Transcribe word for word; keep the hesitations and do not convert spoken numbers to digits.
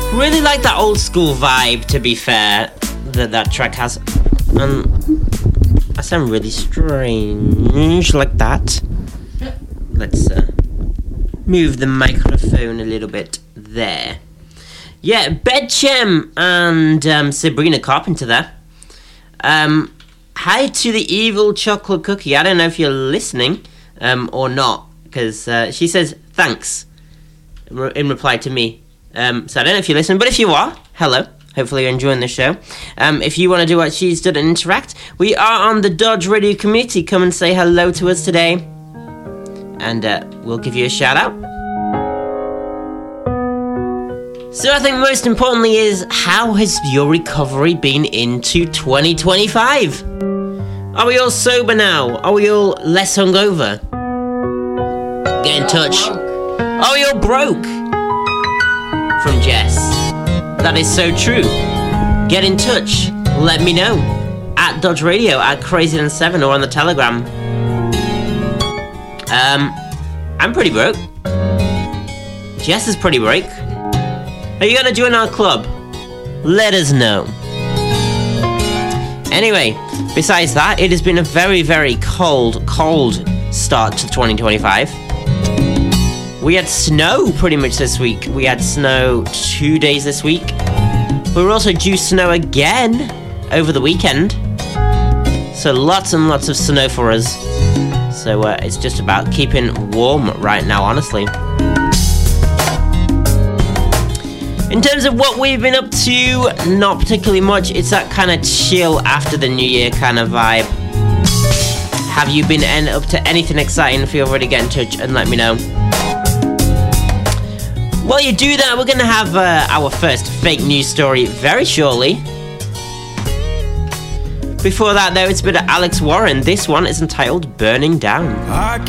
Really like that old school vibe, to be fair, that that track has. Um, I sound really strange like that. Let's uh, move the microphone a little bit there. Yeah, Bedchem and um, Sabrina Carpenter there. Um, hi to the evil chocolate cookie. I don't know if you're listening um, or not, because uh, she says thanks in reply to me. Um, so I don't know if you're listening, but if you are, hello. Hopefully you're enjoying the show. Um, if you want to do what she's done and interact, we are on the Dodge Radio community. Come and say hello to us today, and uh, we'll give you a shout out. So I think most importantly is, how has your recovery been into twenty twenty-five? Are we all sober now? Are we all less hungover? Get in touch. Are we all broke? From Jess. That is so true. Get in touch. Let me know. At Dodge Radio, at Crazy than seven, or on the Telegram. Um, I'm pretty broke. Jess is pretty broke. Are you gonna join our club? Let us know. Anyway, besides that, it has been a very, very cold, cold start to twenty twenty-five. We had snow pretty much this week. We had snow two days this week. We were also due snow again over the weekend. So lots and lots of snow for us. So uh, it's just about keeping warm right now, honestly. In terms of what we've been up to, not particularly much. It's that kind of chill after the new year kind of vibe. Have you been en- up to anything exciting? Feel free to get in touch and let me know. While you do that, we're going to have uh, our first fake news story very shortly. Before that, though, it's a bit of Alex Warren. This one is entitled Burning Down.